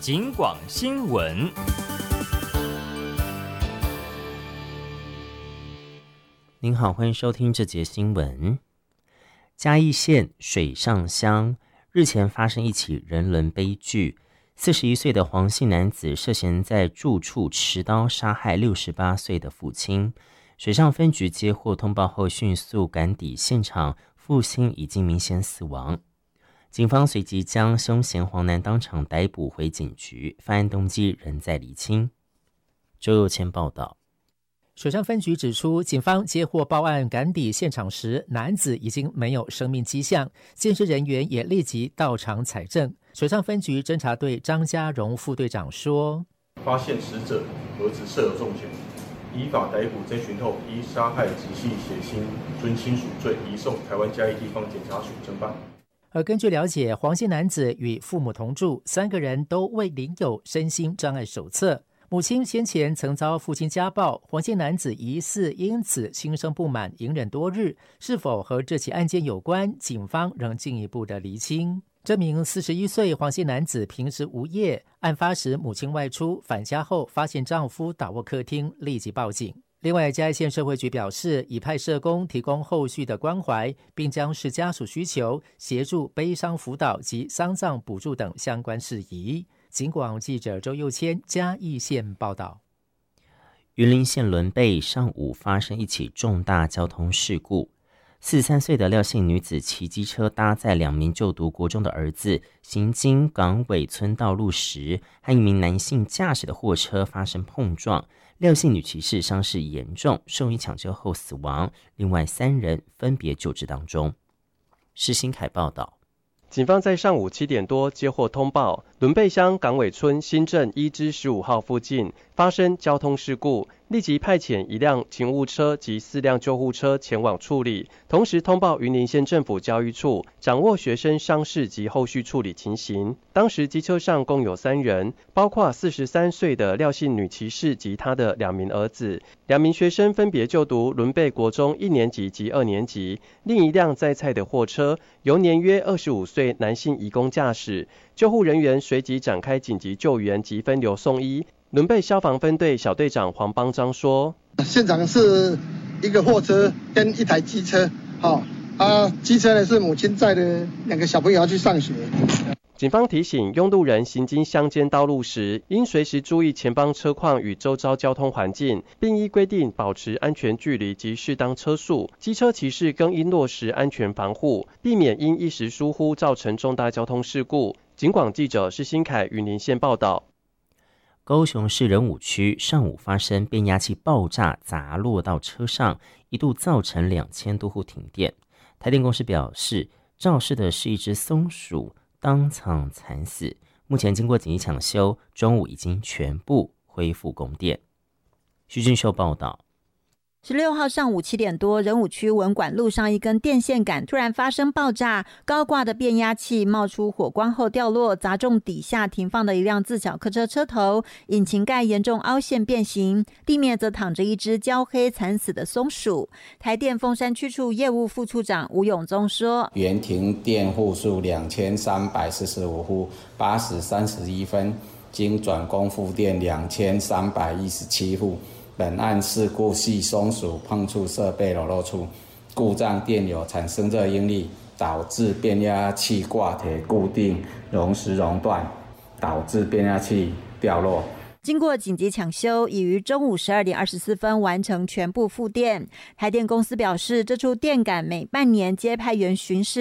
警广新闻。 您好，欢迎收听这节新闻。嘉义县水上乡日前发生一起人伦悲剧，41岁的黄姓男子涉嫌在住处持刀杀害68岁的父亲。水上分局接获通报后，迅速赶抵现场，父亲已经明显死亡。警方随即将凶嫌黄男当场逮捕回警局，犯案动机仍在厘清。周佑谦报道。 水上分局指出，警方接获报案赶抵现场时，男子已经没有生命迹象，监视人员也立即到场采证。水上分局侦查队张家荣副队长说： 发现死者儿子设有重嫌，依法逮捕侦讯后，依杀害直系血亲尊亲属罪移送台湾嘉义地方检察署侦办。 而根据了解，黄姓男子与父母同住，3个人都未领有身心障碍手册。母亲先前曾遭父亲家暴，黄姓男子疑似因此心生不满，隐忍多日，是否和这起案件有关，警方仍进一步的厘清。这名41岁黄姓男子平时无业，案发时母亲外出返家后发现丈夫倒卧客厅，立即报警。另外，嘉义县社会局表示，已派社工提供后续的关怀，并将视家属需求，协助悲伤辅导及丧葬补助等相关事宜。警广记者周佑谦嘉义县报道。 云林县仑背上午发生一起重大交通事故，43岁的廖姓女子骑机车搭载2名就读国中的儿子，行经港尾村道路时，和一名男性驾驶的货车发生碰撞，廖姓女骑士伤势严重，送医抢救后死亡，另外3人分别救治当中。施新凯报道。 警方在上午7点多接获通报，仑背乡港尾村新镇1支15号附近发生交通事故，立即派遣1辆勤务车及4辆救护车前往处理，同时通报云林县政府教育处，掌握学生伤势及后续处理情形。当时机车上共有3人，包括43岁的廖姓女骑士及她的2名儿子，2名学生分别就读仑背国中1年级及2年级，另一辆载菜的货车由年约25岁男性移工驾驶，救护人员随即展开紧急救援及分流送医。仑背消防分队小队长黄邦章说： 现场是一个货车跟一台机车，机车呢是母亲载的2个小朋友要去上学。 警方提醒拥路人行经乡间道路时，应随时注意前方车况与周遭交通环境，并依规定保持安全距离及适当车速。机车骑士更应落实安全防护，避免因一时疏忽造成重大交通事故。警广记者施新凯云林县报道。 高雄市仁武区上午发生变压器爆炸砸落到车上，一度造成2000多户停电。台电公司表示，肇事的是一只松鼠，当场惨死。目前经过紧急抢修，中午已经全部恢复供电。徐俊秀报道。 16号上午7点多，仁武区文管路上一根电线杆突然发生爆炸，高挂的变压器冒出火光后掉落，砸中底下停放的一辆自小客车车头，引擎盖严重凹陷变形，地面则躺着一只焦黑惨死的松鼠。台电凤山区处业务副处长吴永宗说： 原停电户数2345户，8时31分，经转供复电2317户。本案事故系松鼠碰触设备裸露处故障电流产生热应力，导致变压器挂铁固定熔石熔断，导致变压器掉落。 经过紧急抢修，已于中午12点24分完成全部复电。台电公司表示，这处电杆每半年皆派员巡视